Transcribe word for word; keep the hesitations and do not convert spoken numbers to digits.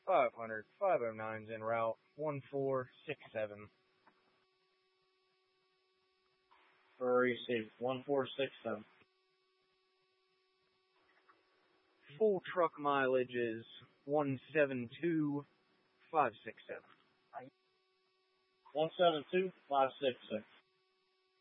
five hundred, five oh nine's en route, one four six seven. For receive, one four six seven. Full truck mileage is one seven two five six seven. one seven two five six six.